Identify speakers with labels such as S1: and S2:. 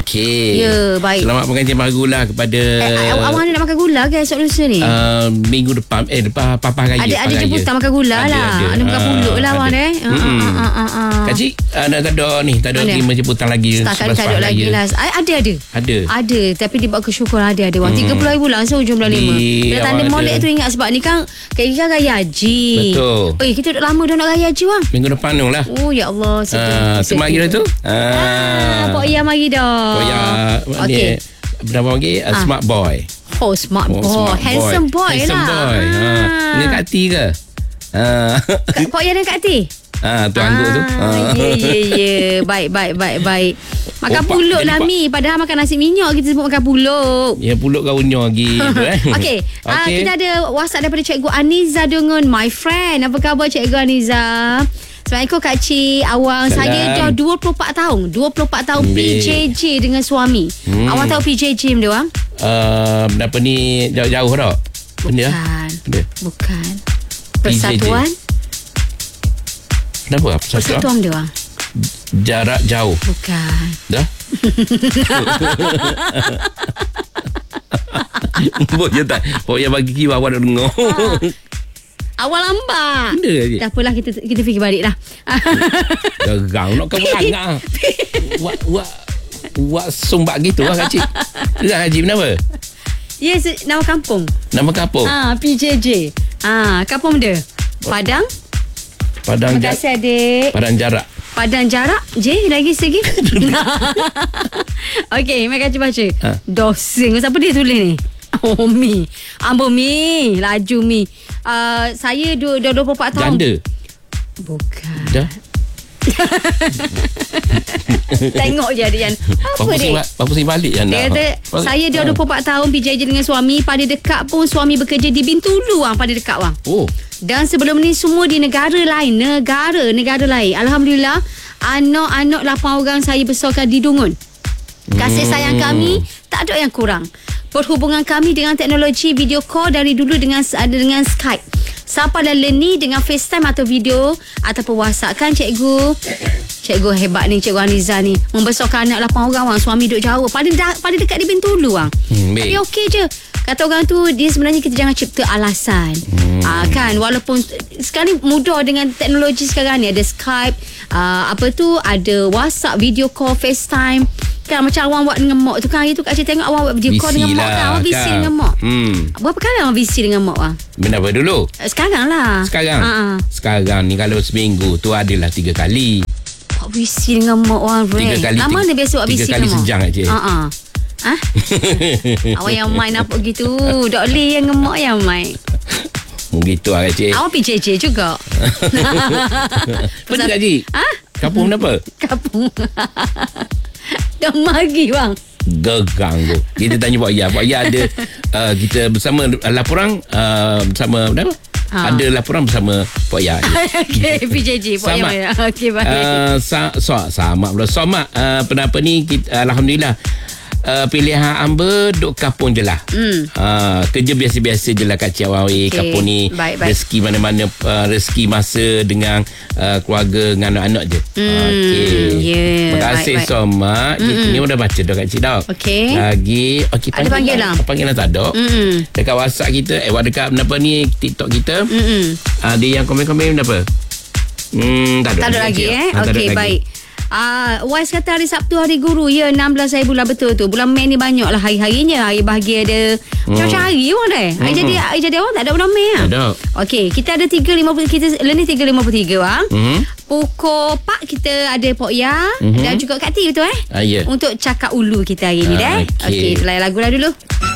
S1: Okey.
S2: Ya, baik.
S1: Selamat pengantin barulah kepada
S2: Awak mana nak makan gula ke esok lusa ni?
S1: Minggu depan Papa Raya.
S2: Ada jemputan makan gula lah. Ada makan pulut lah awak deh.
S1: Kacik tak ada terima jemputan lagi.
S2: Setakat tak ada lagi lah. Ada. Tapi dibawa ke syukur ada wang 30,000 lah sehujung bulan 5. Bila tanda molek tu ingat sebab ni kan kita raya haji.
S1: Betul.
S2: Kita dah lama dah nak raya haji wang.
S1: Minggu depan tu lah.
S2: Oh ya Allah.
S1: Semari dah tu.
S2: Pok Ya mari dah.
S1: Pok Ya ni bernama lagi Smart Boy.
S2: Oh Smart Boy. Handsome boy lah.
S1: Handsome boy. Dengan Kak T ke?
S2: Pok Ya dan Kak T?
S1: Tu anggur tu.
S2: Ya. Baik. Makan pulut lah Mi. Padahal makan nasi minyak kita sebut makan pulut.
S1: Ya pulut kau unyor lagi.
S2: Okey. Kita ada WhatsApp daripada Cikgu Aniza dengan my friend. Apa khabar Cikgu Aniza? Assalamualaikum Kak Cik. Awang saya dah 24 tahun PJJ dengan suami. Awang tahu PJJ benda wang?
S1: Apa ni jauh-jauh tak?
S2: Bukan. Persatuan.
S1: Kenapa?
S2: Persatuan benda wang?
S1: Jarak jauh.
S2: Bukan.
S1: Dah? Pokoknya bagi kiwa awak nak dengar.
S2: Awal lambat.
S1: Benda je.
S2: Dah apalah kita fikir balik dah.
S1: Gerang nak kau berangah. Wak sumbak gitu lah Kak Cik. Gerak haji kenapa?
S2: Yes, nama kampung.
S1: Nama kampung?
S2: PJJ. Kampung dia? Padang. Terima kasih adik. Padang jarak. J lagi segi. Okey, mai kaca baca. Dosing. Siapa dia tulis ni? Oh Mi. Ambo Mi. Laju Mi. Saya dah 24 tahun.
S1: Janda?
S2: Bukan.
S1: Dah?
S2: Tengok je Adian. Apa dia?
S1: Apa sih balik yang
S2: dia kata, saya dah 24 tahun PJJ dengan suami. Pada dekat pun suami bekerja di Bintulu wang. Pada dekat wang.
S1: Oh.
S2: Dan sebelum ni semua di negara lain. Negara lain. Alhamdulillah, anak-anak 8 orang saya besarkan di Dungun. Kasih sayang kami tak ada yang kurang. Perhubungan kami dengan teknologi video call dari dulu dengan Skype. Sampai dah learning dengan FaceTime atau video ataupun WhatsApp kan Cikgu hebat ni, Cikgu Aniza ni. Membesarkan anak 8 orang wang. Suami duduk jauh. Pada dekat di Bintulu wang. Tapi okey je. Kata orang tu, dia sebenarnya kita jangan cipta alasan. Kan, walaupun sekarang ni mudah dengan teknologi sekarang ni. Ada Skype, ada WhatsApp, video call, FaceTime. Kan macam awang buat dengan mak tu kan. Hari tu Kak Cik tengok awang buat video call dengan mak kan. Awang busy dengan mak. Berapa kali awang busy dengan mak wang?
S1: Kenapa dulu?
S2: Sekarang lah.
S1: Sekarang ni kalau seminggu tu adalah 3 kali.
S2: Awak busy dengan mak wang.
S1: 3 kali.
S2: Lama dia biasa awak busy dengan mak?
S1: 3 kali sejam Kak Cik.
S2: Awak yang main apa gitu. Tak boleh yang ngemak yang main.
S1: Begitu lah Kak Cik.
S2: Awak PJJ juga.
S1: Betul Kak Cik? Kampung kenapa?
S2: Kampung. Dah magi bang.
S1: Gegang tu. Kita tanya Pak Ya. Pak Ya ada kita bersama laporan bersama apa? Ada laporan bersama Pak Ya.
S2: Okey, PJJ Pak Ya. Okey baik.
S1: Sama pula. Somak penapa ni kita, alhamdulillah. Pilihan hamba duk kapung je lah. Kerja biasa-biasa je lah Kak Cik Awawi. Kapung ni
S2: baik.
S1: rezeki mana-mana, rezeki masa dengan keluarga dengan anak-anak je. Terima kasih Somak. Ni udah baca dah Kak Cik dah. Lagi
S2: ada panggilan?
S1: Panggilan tak ada. Dekat WhatsApp kita, dekat apa ni TikTok kita, ada yang komen-komen apa? Tak ada
S2: lagi Okey baik. Wise kata hari Sabtu hari guru. Ya 16 bulan betul tu. Bulan Mei ni banyak lah hari-harinya. Hari bahagia ada macam-macam hari pun dah. Hari jadi awak tak ada bulan Mei lah.
S1: Ada.
S2: Okey, kita ada 3.50. Kita learning 3.53 bang. Pukul 4 kita ada Pok Ya dan juga Kak T betul
S1: yeah.
S2: untuk cakap ulu kita hari ni dah. Okey, layan lagu lah dulu.